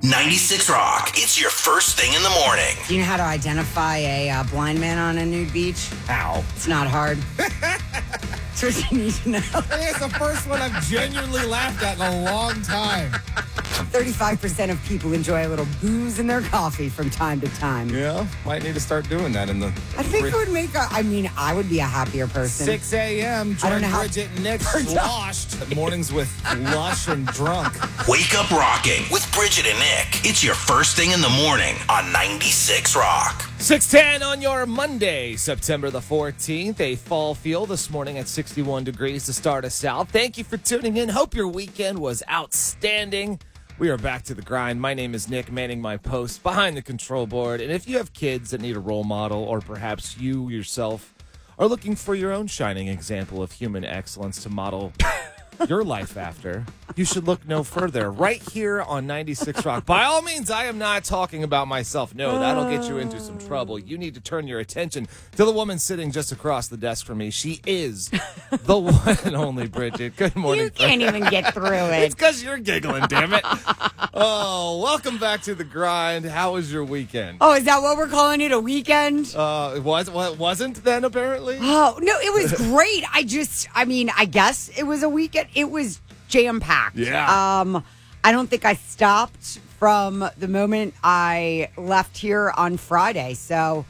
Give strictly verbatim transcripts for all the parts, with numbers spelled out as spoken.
ninety-six Rock. It's your first thing in the morning. Do you know how to identify a uh, blind man on a nude beach? How? It's not hard. That's what you need to know. I think it's the first one I've genuinely laughed at in a long time. thirty-five percent of people enjoy a little booze in their coffee from time to time. Yeah, might need to start doing that in the... I think it would make a, I mean, I would be a happier person. six a.m. I don't Join know how- Bridget and Nick sloshed. Mornings with lush and drunk. Wake up rocking with Bridget and Nick. It's your first thing in the morning on ninety-six Rock. six ten on your Monday, September the fourteenth. A fall feel this morning at sixty-one degrees to start us out. Thank you for tuning in. Hope your weekend was outstanding. We are back to the grind. My name is Nick, manning my post behind the control board. And if you have kids that need a role model, or perhaps you yourself are looking for your own shining example of human excellence to model your life after, you should look no further. Right here on ninety-six Rock. By all means, I am not talking about myself. No, that'll get you into some trouble. You need to turn your attention to the woman sitting just across the desk from me. She is the one and only Bridget. Good morning. You can't even get through it. It's because you're giggling, damn it. Oh, welcome back to the grind. How was your weekend? Oh, is that what we're calling it? A weekend? Uh, it was what wasn't then apparently? Oh, no, it was great. I just, I mean, I guess it was a weekend. It was jam-packed. Yeah. Um, I don't think I stopped from the moment I left here on Friday. So,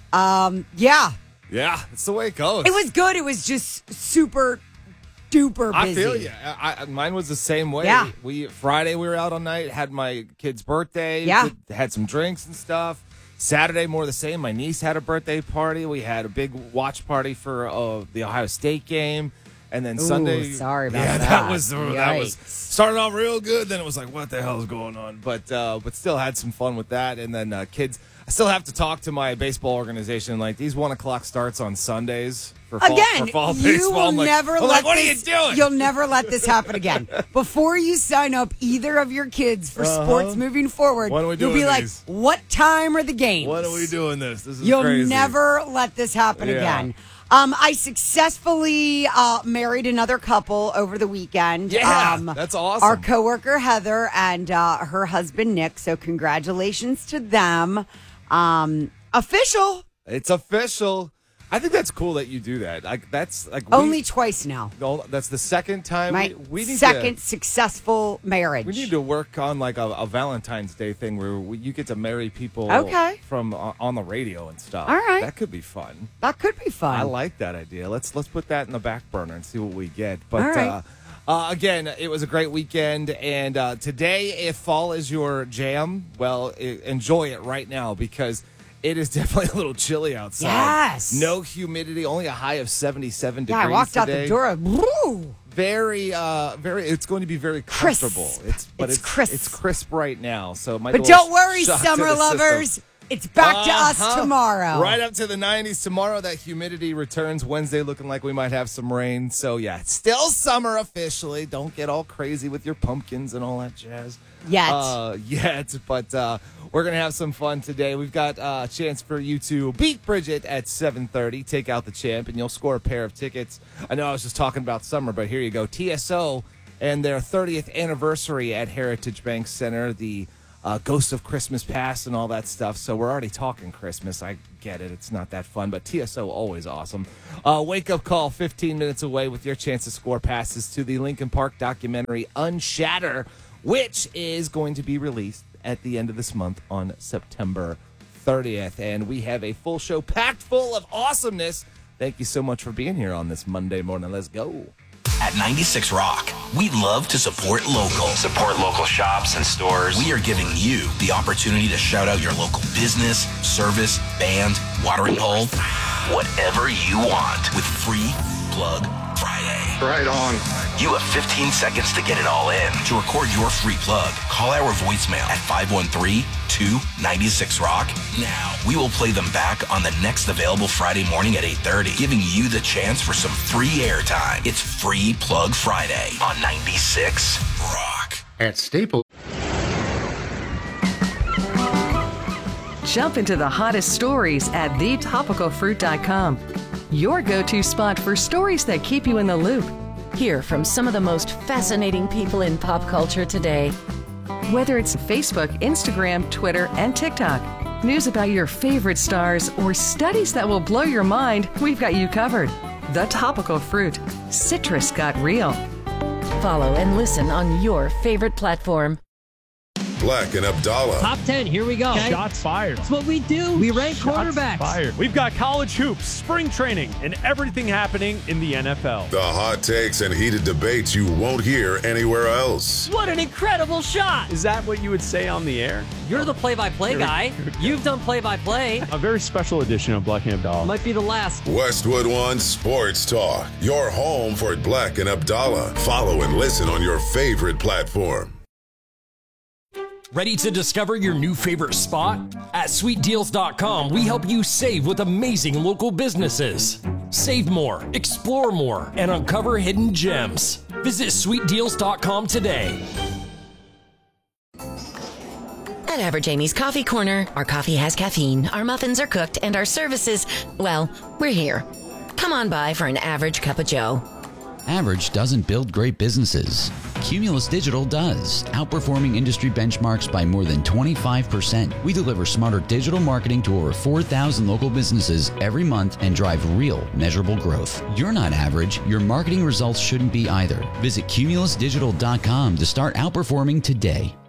um, yeah. Yeah, that's the way it goes. It was good. It was just super duper busy. I feel you. I, I, mine was the same way. Yeah. We Friday we were out all night. Had my kid's birthday. Yeah. Did, had some drinks and stuff. Saturday more the same. My niece had a birthday party. We had a big watch party for uh, the Ohio State game. And then Ooh, Sunday, sorry about yeah, that. that was that was Yikes. started off real good. Then it was like, what the hell is going on? But uh, but still had some fun with that. And then uh, kids, I still have to talk to my baseball organization. Like these one o'clock starts on Sundays for fall, Again, for fall you baseball. will I'm like, never I'm let like, what this, are you doing? You'll never let this happen again. Before you sign up either of your kids for Uh-huh. sports moving forward, When are we you'll doing be like, these? what time are the games? What are we doing this? This is You'll crazy. never let this happen Yeah. again. Um, I successfully uh, married another couple over the weekend. Yeah, um, that's awesome. Our coworker Heather and uh, her husband Nick. So congratulations to them. Um, official. It's official. I think that's cool that you do that. Like that's like we, Only twice now. no, that's the second time My we, we need second to, successful marriage. we need to work on like a, a Valentine's Day thing where we, you get to marry people Okay. from uh, on the radio and stuff. All right. that could be fun. That could be fun. I like that idea. Let's let's put that in the back burner and see what we get. But All right. uh, uh, again, it was a great weekend, and uh, today, if fall is your jam, well, I- enjoy it right now because it is definitely a little chilly outside. Yes. No humidity, only a high of seventy-seven Yeah, degrees I walked today. out the door. Woo! Very, uh, very. It's going to be very Crisp. comfortable. It's but It's it's, crisp. It's crisp right now. So, it might But be a little don't worry, shock to summer the system. lovers. It's back to us Uh-huh. tomorrow. Right up to the nineties tomorrow. That humidity returns Wednesday, looking like we might have some rain. So yeah, it's still summer officially. Don't get all crazy with your pumpkins and all that jazz. Yet. Uh, yet, but uh, we're gonna have some fun today. We've got uh, a chance for you to beat Bridget at seven thirty. Take out the champ, and you'll score a pair of tickets. I know I was just talking about summer, but here you go. T S O and their thirtieth anniversary at Heritage Bank Center. The Uh, Ghost of Christmas Past and all that stuff. So we're already talking Christmas. I get it. It's not that fun, but T S O always awesome. Uh, wake up call fifteen minutes away with your chance to score passes to the Lincoln Park documentary Unshatter, which is going to be released at the end of this month on September thirtieth. And we have a full show packed full of awesomeness. Thank you so much for being here on this Monday morning. Let's go. At ninety-six Rock, we love to support local. Support local shops and stores. We are giving you the opportunity to shout out your local business, service, band, watering hole, whatever you want with Free Plug Friday. Right on. You have fifteen seconds to get it all in. To record your free plug, call our voicemail at five one three, two nine six rock. Now, we will play them back on the next available Friday morning at eight thirty, giving you the chance for some free airtime. It's Free Plug Friday on ninety-six Rock. At Staples. Jump into the hottest stories at the topical fruit dot com. Your go-to spot for stories that keep you in the loop. Hear from some of the most fascinating people in pop culture today. Whether it's Facebook, Instagram, Twitter, and TikTok, news about your favorite stars, or studies that will blow your mind, we've got you covered. The Topical Fruit. Citrus got real. Follow and listen on your favorite platform. Black and Abdallah. Top ten, here we go. Okay? Shots fired. That's what we do. We rank Shots quarterbacks. Fired. We've got college hoops, spring training, and everything happening in the N F L. The hot takes and heated debates you won't hear anywhere else. What an incredible shot. Is that what you would say on the air? You're the play-by-play guy. You've done play-by-play. A very special edition of Black and Abdallah. Might be the last. Westwood One Sports Talk. Your home for Black and Abdallah. Follow and listen on your favorite platform. Ready to discover your new favorite spot? At sweet deals dot com, we help you save with amazing local businesses. Save more, explore more, and uncover hidden gems. Visit sweet deals dot com today. At Average Amy's Coffee Corner, our coffee has caffeine, our muffins are cooked, and our services, well, we're here. Come on by for an average cup of joe. Average doesn't build great businesses. Cumulus Digital does, outperforming industry benchmarks by more than twenty-five percent. We deliver smarter digital marketing to over four thousand local businesses every month and drive real, measurable growth. You're not average. Your marketing results shouldn't be either. Visit cumulus digital dot com to start outperforming today.